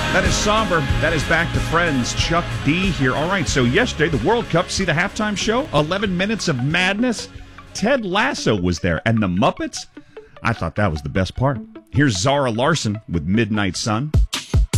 That is somber. That is Back to Friends. Chuck D here. All right, so yesterday, the World Cup, see the halftime show? 11 minutes of madness. Ted Lasso was there. And the Muppets? I thought that was the best part. Here's Zara Larson with Midnight Sun.